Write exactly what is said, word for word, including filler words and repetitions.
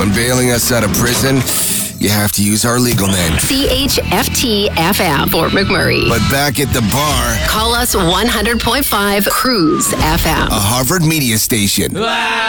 When bailing us out of prison, you have to use our legal name. C H F T F M, Fort McMurray. But back at the bar, Call us one hundred point five Cruise F M. a Harvard media station.